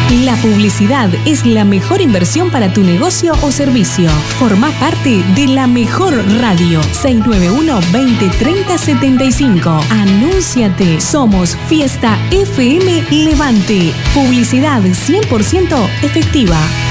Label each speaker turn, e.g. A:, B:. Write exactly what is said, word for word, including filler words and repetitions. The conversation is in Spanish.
A: La publicidad es la mejor inversión para tu negocio o servicio. Forma parte de la mejor radio. seis nueve uno, veinte, treinta, setenta y cinco. Anúnciate. Somos Fiesta F M Levante. Publicidad cien por ciento efectiva.